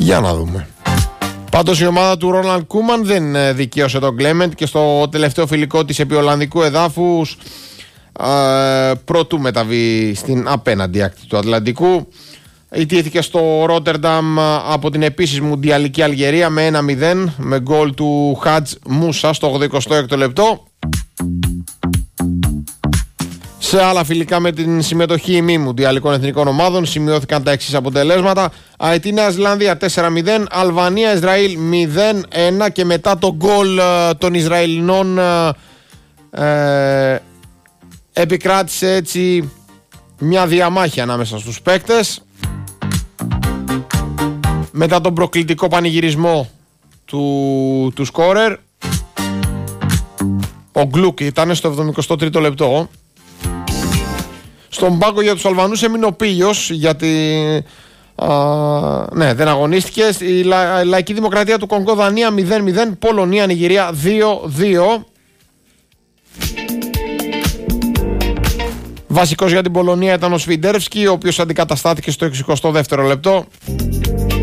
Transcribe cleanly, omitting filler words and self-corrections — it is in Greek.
Για να δούμε. Πάντως η ομάδα του Ρόναλντ Κούμαν δεν δικαίωσε τον Κλέμεντ και στο τελευταίο φιλικό της επί Ολλανδικού εδάφους πρωτού μεταβεί στην απέναντι άκρη του Ατλαντικού. Ιτήθηκε στο Ρότερνταμ από την επίσης μουντιαλική Αλγερία με 1-0 με γκολ του Χατζ Μούσα στο 86ο λεπτό. Σε άλλα φιλικά με την συμμετοχή μη μουντιαλικών εθνικών ομάδων σημειώθηκαν τα εξής αποτελέσματα. Αετή Νέα Ζηλανδία 4-0, Αλβανία Ισραήλ 0-1 και μετά το γκολ των Ισραηλινών επικράτησε έτσι μια διαμάχη ανάμεσα στους παίκτες. Μετά τον προκλητικό πανηγυρισμό του σκόρερ, ο Γκλουκ ήταν στο 73ο λεπτό. Στον πάγκο για τους Αλβανούς έμεινε ο Πίλιος γιατί δεν αγωνίστηκε. Η Λαϊκή Δημοκρατία του Κονγκό Δανία 0-0, Πολωνία Νιγηρία 2-2. Βασικός για την Πολωνία ήταν ο Σβιντέρφσκι, ο οποίος αντικαταστάθηκε στο 62ο λεπτό.